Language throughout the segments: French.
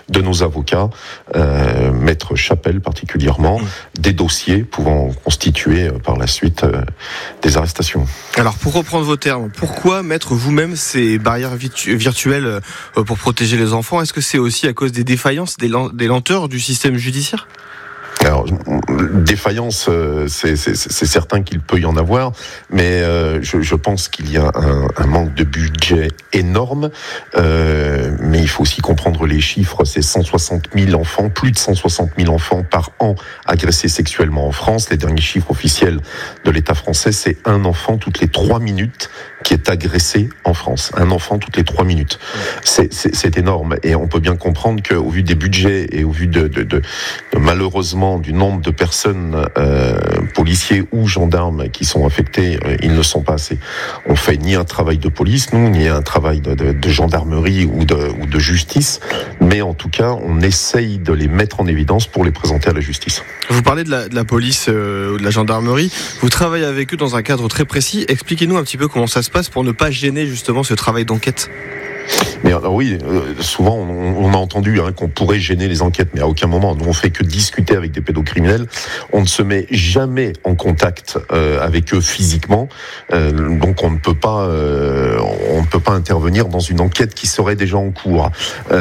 de nos avocats, Maître Chapelle particulièrement, des dossiers pouvant constituer par la suite des arrestations. Alors pour reprendre vos termes, pourquoi mettre vous-même ces barrières virtuelles pour protéger les enfants ? Est-ce que c'est aussi à cause des défaillances, des lenteurs du système judiciaire ? Alors, défaillance, c'est certain qu'il peut y en avoir, mais je pense qu'il y a un manque de budget énorme, mais il faut aussi comprendre les chiffres. C'est 160 000 enfants, plus de 160 000 enfants par an agressés sexuellement en France. Les derniers chiffres officiels de l'État français, c'est un enfant toutes les 3 minutes qui est agressé en France. Un enfant toutes les 3 minutes. C'est énorme, et on peut bien comprendre qu'au vu des budgets et au vu de malheureusement du nombre de personnes, policiers ou gendarmes qui sont affectés, ils ne sont pas assez. On fait ni un travail de police, nous, ni un travail de gendarmerie ou de justice, mais en tout cas, on essaye de les mettre en évidence pour les présenter à la justice. Vous parlez de la police ou de la gendarmerie, vous travaillez avec eux dans un cadre très précis. Expliquez-nous un petit peu comment ça se passe pour ne pas gêner justement ce travail d'enquête. Mais alors oui, souvent on a entendu qu'on pourrait gêner les enquêtes, mais à aucun moment. Nous on fait que discuter avec des pédocriminels. On ne se met jamais en contact avec eux physiquement, donc on ne peut pas intervenir dans une enquête qui serait déjà en cours.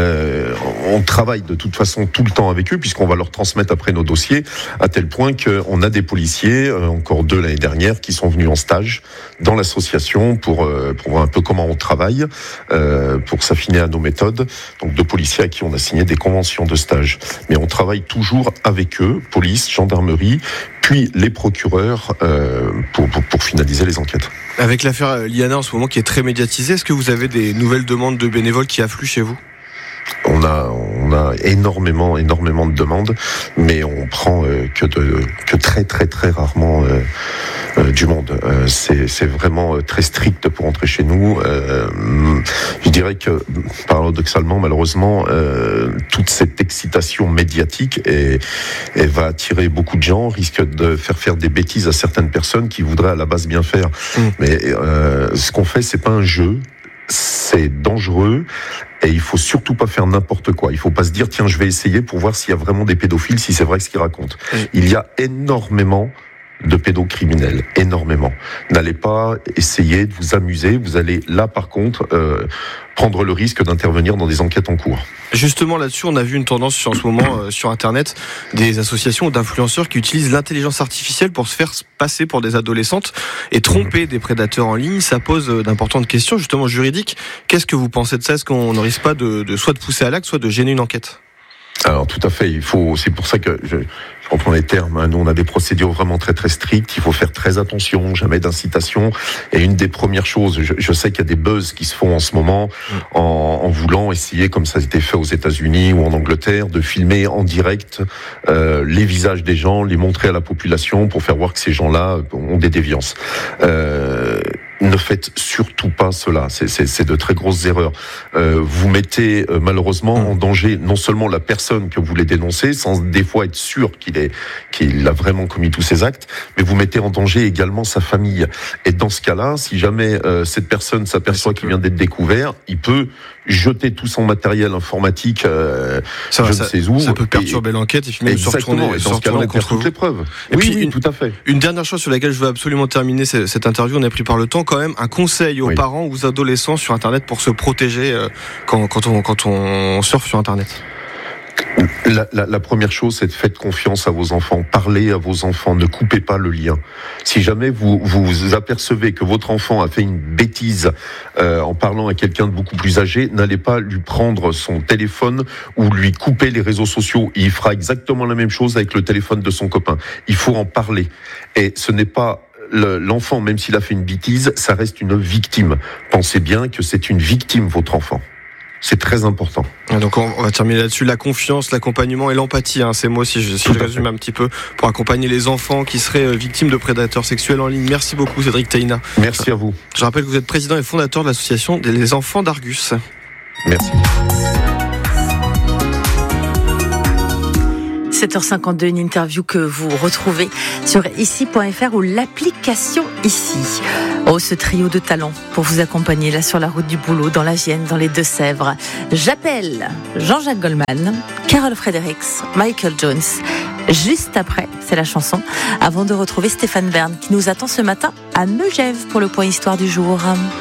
On travaille de toute façon tout le temps avec eux, puisqu'on va leur transmettre après nos dossiers, à tel point qu'on a des policiers, encore 2 l'année dernière, qui sont venus en stage dans l'association pour voir un peu comment on travaille, pour s'affiner à nos méthodes. Donc 2 policiers à qui on a signé des conventions de stage. Mais on travaille toujours avec eux, police, gendarmerie, puis les procureurs, pour finaliser les enquêtes. Avec l'affaire Liana en ce moment qui est très médiatisée, est-ce que vous avez des nouvelles demandes de bénévoles qui affluent chez vous ? On a énormément de demandes, mais on prend que très très très rarement du monde. C'est vraiment très strict pour entrer chez nous. Je dirais que paradoxalement, malheureusement, toute cette excitation médiatique elle va attirer beaucoup de gens, risque de faire des bêtises à certaines personnes qui voudraient à la base bien faire. Mais ce qu'on fait, c'est pas un jeu. C'est dangereux et il faut surtout pas faire n'importe quoi. Il faut pas se dire tiens je vais essayer pour voir s'il y a vraiment des pédophiles, si c'est vrai ce qu'ils racontent. Il y a énormément de pédocriminels, énormément. N'allez pas essayer de vous amuser, vous allez là par contre prendre le risque d'intervenir dans des enquêtes en cours. Justement là-dessus, on a vu une tendance en ce moment sur Internet, des associations d'influenceurs qui utilisent l'intelligence artificielle pour se faire passer pour des adolescentes et tromper des prédateurs en ligne. Ça pose d'importantes questions justement juridiques. Qu'est-ce que vous pensez de ça ? Est-ce qu'on ne risque pas soit de pousser à l'acte, soit de gêner une enquête ? Alors tout à fait, c'est pour ça que je reprends les termes, nous on a des procédures vraiment très très strictes, il faut faire très attention, jamais d'incitation, et une des premières choses, je sais qu'il y a des buzz qui se font en ce moment, en voulant essayer, comme ça a été fait aux États-Unis ou en Angleterre, de filmer en direct les visages des gens, les montrer à la population pour faire voir que ces gens-là ont des déviances. Ne faites surtout pas cela, c'est de très grosses erreurs. Vous mettez malheureusement en danger non seulement la personne que vous voulez dénoncer, sans des fois être sûr qu'il a vraiment commis tous ces actes, mais vous mettez en danger également sa famille. Et dans ce cas-là, si jamais cette personne s'aperçoit qu'il vient d'être découvert, il peut jeter tout son matériel informatique, je ne sais où. Ça peut perturber l'enquête et puis même se retourner contre toutes les preuves. Et puis tout à fait. Une dernière chose sur laquelle je veux absolument terminer cette interview, on a pris par le temps quand même, un conseil aux parents ou aux adolescents sur Internet pour se protéger quand on surfe sur Internet. La première chose, c'est de faire confiance à vos enfants. Parlez à vos enfants, ne coupez pas le lien. Si jamais vous apercevez que votre enfant a fait une bêtise en parlant à quelqu'un de beaucoup plus âgé, n'allez pas lui prendre son téléphone ou lui couper les réseaux sociaux. Il fera exactement la même chose avec le téléphone de son copain. Il faut en parler. Et ce n'est pas l'enfant, même s'il a fait une bêtise, ça reste une victime. Pensez bien que c'est une victime, votre enfant. C'est très important. Donc on va terminer là-dessus, la confiance, l'accompagnement et l'empathie, ces mots si je résume un petit peu, pour accompagner les enfants qui seraient victimes de prédateurs sexuels en ligne. Merci beaucoup Cédric Teina. Merci à vous. Je rappelle que vous êtes président et fondateur de l'association des enfants d'Argus. Merci. 7h52, une interview que vous retrouvez sur ici.fr ou l'application Ici. Oh, ce trio de talents pour vous accompagner là sur la route du boulot, dans la Vienne, dans les Deux-Sèvres. J'appelle Jean-Jacques Goldman, Carol Fredericks, Michael Jones. Juste après, c'est la chanson, avant de retrouver Stéphane Bern qui nous attend ce matin à Megève pour le point histoire du jour.